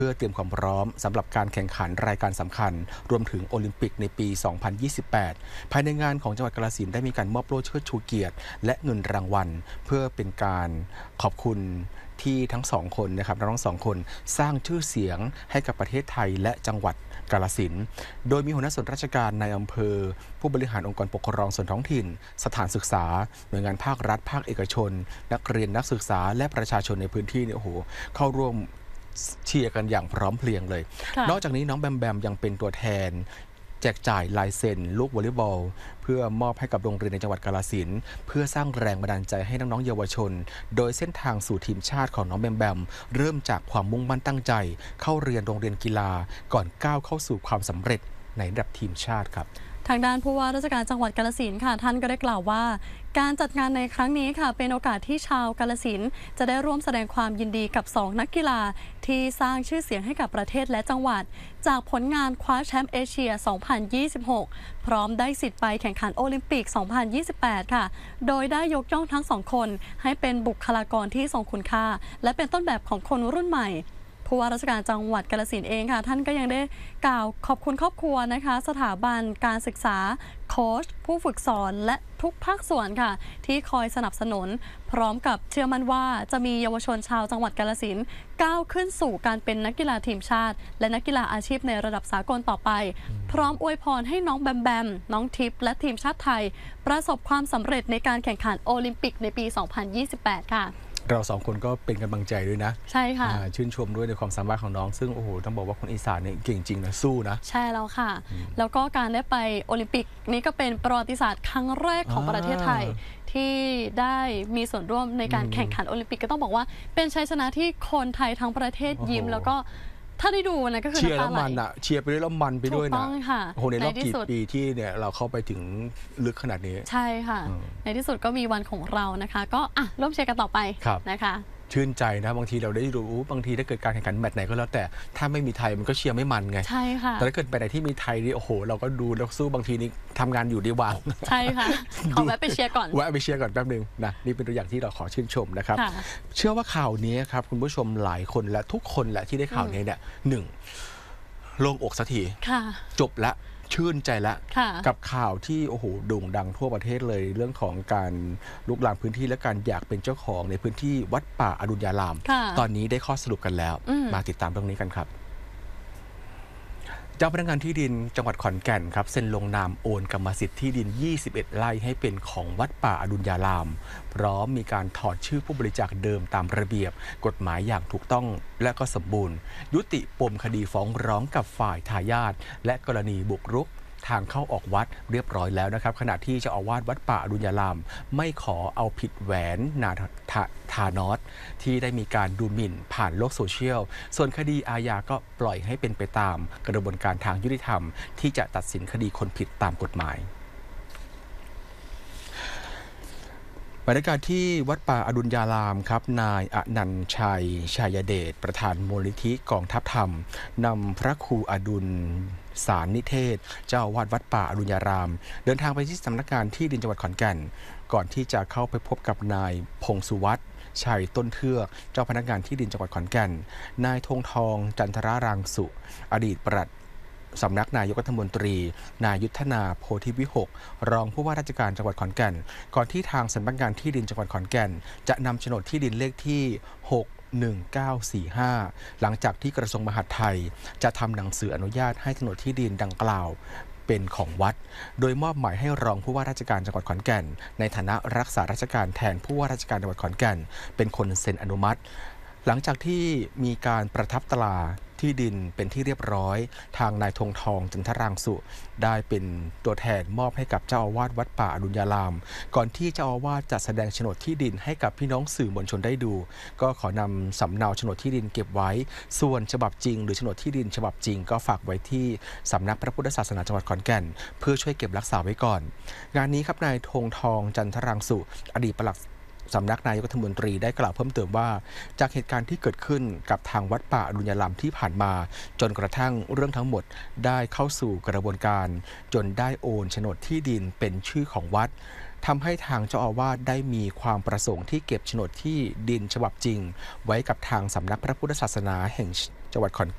พื่อเตรียมความพร้อมสำหรับการแข่งขันรายการสำคัญรวมถึงโอลิมปิกในปี 2028 ภายในงานของจังหวัดกาฬสินธุ์ได้มีการมอบโล่เชิดชูเกียรติและเงินรางวัลเพื่อเป็นการขอบคุณที่ทั้งสองคนนะครับน้องสองคนสร้างชื่อเสียงให้กับประเทศไทยและจังหวัดกาฬสินธุ์โดยมีหัวหน้าส่วนราชการในอำเภอผู้บริหารองค์กรปกครองส่วนท้องถิ่นสถานศึกษาหน่วยงานภาครัฐภาคเอกชนนักเรียนนักศึกษาและประชาชนในพื้นที่เนี่ยโอ้โหเข้าร่วมเชียร์กันอย่างพร้อมเพรียงเลยนอกจากนี้น้องแบมแบมยังเป็นตัวแทนแจกจ่ายลายเซ็นลูกวอลเลย์บอลเพื่อมอบให้กับโรงเรียนในจังหวัดกาฬสินธุ์เพื่อสร้างแรงบันดาลใจให้น้องๆเยาวชนโดยเส้นทางสู่ทีมชาติของน้องแบมแบมเริ่มจากความมุ่งมั่นตั้งใจเข้าเรียนโรงเรียนกีฬาก่อนก้าวเข้าสู่ความสำเร็จในระดับทีมชาติครับทางด้านผู้ว่าราชการจังหวัดกาฬสินธุ์ค่ะท่านก็ได้กล่าวว่าการจัดงานในครั้งนี้ค่ะเป็นโอกาสที่ชาวกาฬสินธุ์จะได้ร่วมแสดงความยินดีกับ2นักกีฬาที่สร้างชื่อเสียงให้กับประเทศและจังหวัดจากผลงานคว้าแชมป์เอเชีย 2026 พร้อมได้สิทธิ์ไปแข่งขันโอลิมปิก 2028 ค่ะโดยได้ยกย่องทั้ง2คนให้เป็นบุคลากรที่ทรงคุณค่าและเป็นต้นแบบของคนรุ่นใหม่ผู้ว่าราชการจังหวัดกาฬสินธุ์เองค่ะท่านก็ยังได้กล่าวขอบคุณครอบครัวนะคะสถาบันการศึกษาโค้ชผู้ฝึกสอนและทุกภาคส่วนค่ะที่คอยสนับสนุนพร้อมกับเชื่อมั่นว่าจะมีเยาวชนชาวจังหวัดกาฬสินธุ์ก้าวขึ้นสู่การเป็นนักกีฬาทีมชาติและนักกีฬาอาชีพในระดับสากลต่อไปพร้อมอวยพรให้น้องแบมแบมน้องทิพย์และทีมชาติไทยประสบความสำเร็จในการแข่งขันโอลิมปิกในปี 2028 ค่ะเราสองคนก็เป็นกำลังใจด้วยนะใช่ค่ะชื่นชมด้วยในความสามารถของน้องซึ่งโอ้โหต้องบอกว่าคนอีสานเนี่ยเก่งจริงนะสู้นะใช่แล้วค่ะแล้วก็การได้ไปโอลิมปิกนี้ก็เป็นประวัติศาสตร์ครั้งแรกของประเทศไทยที่ได้มีส่วนร่วมในการแข่งขันโอลิมปิกก็ต้องบอกว่าเป็นชัยชนะที่คนไทยทั้งประเทศยิ้มแล้วก็ถ้าได้ดูนะก็คือเชียร์แล้วมันอ่ะเชียร์ไปด้วยแล้วมันไปด้วยนะโอ้โหในรอบกี่ปีที่เนี่ยเราเข้าไปถึงลึกขนาดนี้ใช่ค่ะในที่สุดก็มีวันของเรานะคะก็ร่วมเชียร์กันต่อไปนะคะชื่นใจนะบางทีเราได้รู้บางทีถ้าเกิดการแข่งขันแมตช์ไหนก็แล้วแต่ถ้าไม่มีไทยมันก็เชียร์ไม่มันไงใช่ค่ะแต่ถ้าเกิดไปไหนที่มีไทยนี่โอ้โหเราก็ดูแล้วสู้บางทีนี่ทำงานอยู่ดีวางใช่ค่ะขอแวะไปเชียร์ก่อนแวะไปเชียร์ก่อนแป๊บนึงนะนี่เป็นตัวอย่างที่เราขอชื่นชมนะครับเชื่อว่าข่าวนี้ครับคุณผู้ชมหลายคนและทุกคนแหละที่ได้ข่าวนี้เนี่ยหนึ่งโล่งอกสักทีจบละชื่นใจแล้วกับข่าวที่โอ้โหโด่งดังทั่วประเทศเลยเรื่องของการลุกลามพื้นที่และการอยากเป็นเจ้าของในพื้นที่วัดป่าอดุลยารามตอนนี้ได้ข้อสรุปกันแล้วมาติดตามเรื่องนี้กันครับเจ้าพนักงานที่ดินจังหวัดขอนแก่นครับเซ็นลงนามโอนกรรมสิทธิ์ที่ดิน21ไร่ให้เป็นของวัดป่าอดุลยารามพร้อมมีการถอดชื่อผู้บริจาคเดิมตามระเบียบกฎหมายอย่างถูกต้องและก็สมบูรณ์ยุติปมคดีฟ้องร้องกับฝ่ายทายาทและกรณีบุกรุกทางเข้าออกวัดเรียบร้อยแล้วนะครับขณะที่เจ้าอาวาสวัดป่าอดุลยารามไม่ขอเอาผิดแหวนนาธานอสที่ได้มีการดูหมิ่นผ่านโลกโซเชียลส่วนคดีอาญาก็ปล่อยให้เป็นไปตามกระบวนการทางยุติธรรมที่จะตัดสินคดีคนผิดตามกฎหมายบรรยากาศที่วัดป่าอดุลยารามครับนายอนันต์ชัยชัยเดชประธานมูลนิธิกองทัพธรรมนำพระครูอดุลสารนิเทศเจ้าอาวาสวัดป่าอดุลยารามเดินทางไปที่สำนักงานที่ดินจังหวัดขอนแก่นก่อนที่จะเข้าไปพบกับนายพงสุวัฒน์ชัยต้นเทือกเจ้าพนักงานที่ดินจังหวัดขอนแก่นนายธงทองจันทรารางสุอดีตปลัดสำนักนายกรัฐมนตรีนายยุทธนาโพธิวิหกรองผู้ว่าราชการจังหวัดขอนแก่นก่อนที่ทางสำนักงานที่ดินจังหวัดขอนแก่นจะนำโฉนดที่ดินเลขที่61945หลังจากที่กระทรวงมหาดไทยจะทำหนังสืออนุญาตให้โฉนดที่ดินดังกล่าวเป็นของวัดโดยมอบหมายให้รองผู้ว่าราชการจังหวัดขอนแก่นในฐานะรักษาราชการแทนผู้ว่าราชการจังหวัดขอนแก่นเป็นคนเซ็นอนุมัติหลังจากที่มีการประทับตราที่ดินเป็นที่เรียบร้อยทางนายธงทองจันทรางสุได้เป็นตัวแทนมอบให้กับเจ้าอาวาสวัดป่าอดุลยารามก่อนที่เจ้าอาวาสจะแสดงโฉนดที่ดินให้กับพี่น้องสื่อมวลชนได้ดูก็ขอนำสำเนาโฉนดที่ดินเก็บไว้ส่วนฉบับจริงหรือโฉนดที่ดินฉบับจริงก็ฝากไว้ที่สำนักพระพุทธศาสนาจังหวัดขอนแก่นเพื่อช่วยเก็บรักษาไว้ก่อนงานนี้ครับนายธงทองจันทรางสุอดีตปลัดสำนักนายกรัฐมนตรีได้กล่าวเพิ่มเติมว่าจากเหตุการณ์ที่เกิดขึ้นกับทางวัดป่าอดุลยารามที่ผ่านมาจนกระทั่งเรื่องทั้งหมดได้เข้าสู่กระบวนการจนได้โอนโฉนดที่ดินเป็นชื่อของวัดทำให้ทางเจ้าอาวาสได้มีความประสงค์ที่เก็บโฉนดที่ดินฉบับจริงไว้กับทางสำนักพระพุทธศาสนาแห่งจังหวัดขอนแก่น